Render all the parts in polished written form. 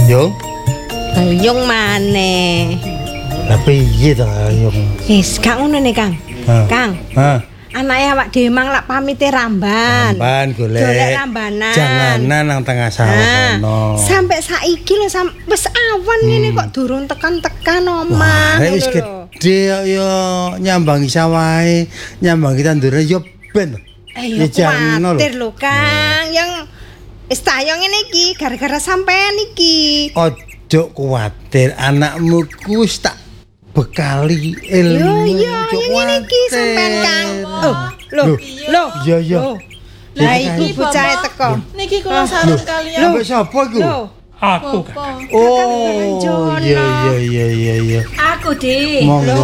Yung? Yung maneh. Lah piye to yung? Wis, gak ngono nih, Kang. Kang. Anake awak dhewe mang lak pamite ramban. Ramban golek rambanan. Janganan nang tengah sawah kono. Sampai saiki lho wis awan ngene kok durung tekan-tekan omah. Wah, wis gede yo nyambangi sawahe, nyambangi tandure yo ben. Ya kuwatir lho, Kang. Yang wis tayo ngene iki gara-gara sampean iki. Ojo kuwatir, anakmu ku wis tak bekali ilmu. Yo ngene iki sampean, Kang. Loh. Iya. Lah iki bocah teko. Niki kula sareng kalian. Lho, sapa iku? Aku. Oh, iya. Aku, Dik. Monggo.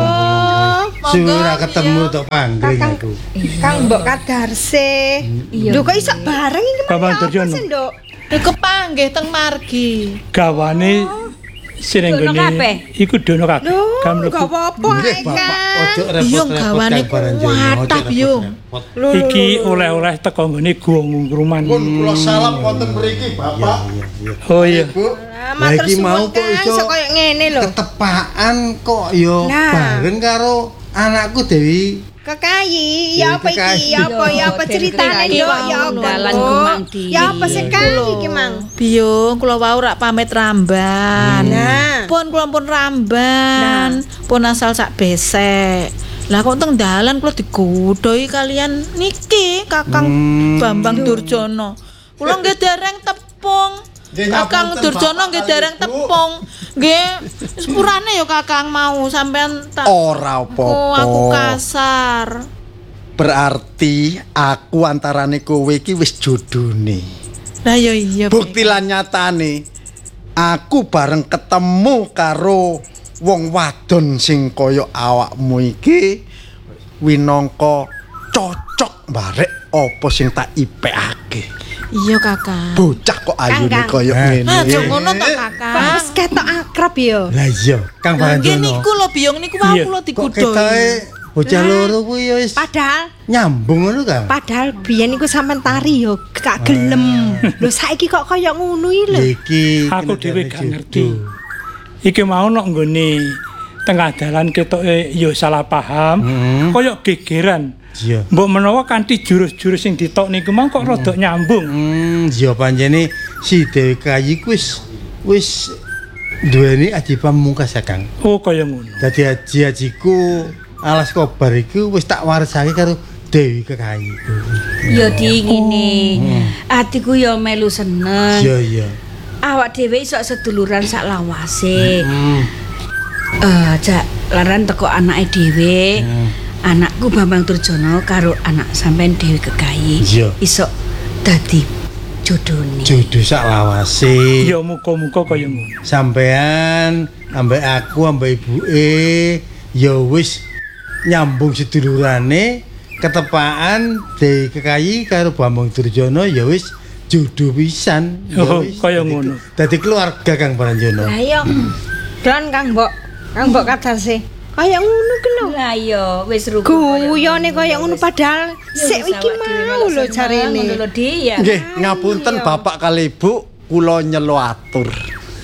Sudah ketemu tok panggring aku. Kang mbok kadarse. Lho kok iso bareng iki Bapak Durjono. Iku panggih teng margi. Gawane sing nggone iku dono kakek. Gak apa-apa ae, Kang. Ojo Biyung repot-repot gawane kuwatah Biyung. Iki oleh-oleh teko nggone Guwa Ngungkruman. Pun kula salam wonten mriki, Bapak. Oh iya. Lah iki mau kok iso koyo ngene lho. Ketepaan kok yo bareng karo anakku Dewi. Kekayi, ya apa iki? Ya apa ceritane yo? Ya apa dalan Gumang Di. Ya apa sekali iki, Mang? Biyung, kula wau rak pamit ramban. Pun kula pun ramban, pun asal sak besek. Lah kok teng dalan kula digodhoi kalian niki Kakang Bambang Durjono. Kula nggih dereng tepung. Kakang Durjono nggih dereng tepung. Nggih, sepurane ya Kakang mau sampean tak Ora apa-apa. Aku kasar. Berarti aku antarane kowe iki wis jodone. Lah ya iya. Bukti lan nyatane aku bareng ketemu karo wong wadon sing kaya awakmu iki winangka cocok barek apa sing tak ipekake. Iya Kakang. Bocah kok ayune kaya ngene. Aja ngono to Kakang. Wis ketok akrab yo. Lah iya, Kang Nggih Baranjono. niku lho Biyung niku wau kula Kok digodhoi. ketoke bocah loro kuwi ya wis Padahal nyambung ngono Kang. Padahal biyen iku sampean tari yo gak gelem. Lho saiki kok kaya ngono iki lho. Iki Aku dhewe gak ngerti. Iki mau nok nggone tengah dalan ketoke ya salah paham, kaya gegeran. Iya. Mbok menawa kanthi jurus-jurus sing ditok niku mang kok rada nyambung. Iya panjene si Dewi Kayi ku wis duweni aji pamungkas ya Kang. Oh kaya ngono. Dadi aji-ajiku alas kobar iku wis tak warisake karo Dewi Kekayi. Ya di ngene. Atiku ya melu seneng. Iya. Awak dhewe iso seduluran sak lawase. Jak laran teko anake dhewe. Anakku Bambang Durjono karo anak sampean Dewi Kekayi. Iya. Iso dadi jodone. Jodoh sak lawase. Ya muga-muga kaya ngono. Sampean ambek aku ambek ibuke ya wis nyambung sedulurane ketepaan Dewi Kekayi karo Bambang Durjono ya wis jodoh pisan. Oh, kaya ngono. Dadi keluarga Kang Baranjono. Lah yo. Don Kang Mbok kadarse. Kaya ngono ki lho. Lah iya wis rugu. Guyone kaya ngono padahal sik iki mau lho jarene. Ngono lho Di ya. Nggih, ngapunten Bapak kali Ibu, kula nyelu atur.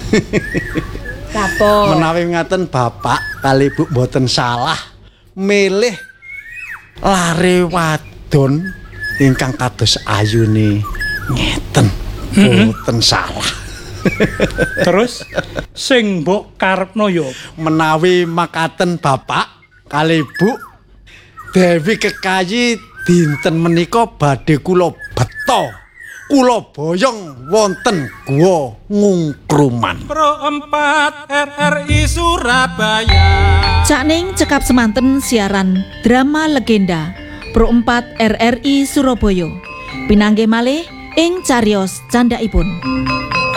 Kapok. Menawi ngaten Bapak kali Ibu mboten salah milih lare wadon ingkang kados ayune ngeten. Mboten salah. Terus sing mbok karepno ya Menawi makaten Bapak kali Ibu, Dewi Kekayi dinten menika badhe kula beto. Kula boyong wonten Guwa Ngungkruman. Pro 4 RRI Surabaya. Cakning cekap semanten siaran drama legenda Pro 4 RRI Surabaya. Pinanggih malih ing cariyos candhaipun.